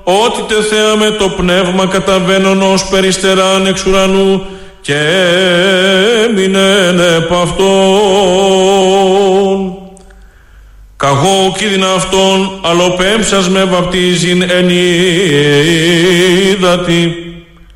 Ότι τε θέαμε το πνεύμα καταβαίνον ως περιστεράν εξ ουρανού και έμεινεν επ' αυτόν. Καγώ κίδυνα αυτόν, αλλοπέμψας με βαπτίζειν εν ύδατι.